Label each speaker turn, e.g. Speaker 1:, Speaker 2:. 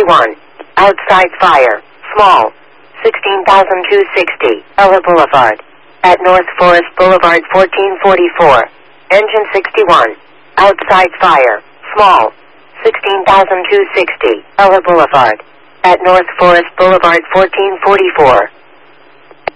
Speaker 1: 61. Outside fire. Small. 16,260. Ella Boulevard. At North Forest Boulevard 1444. Engine 61. Outside fire. Small. 16,260. Ella Boulevard. At North Forest Boulevard 1444.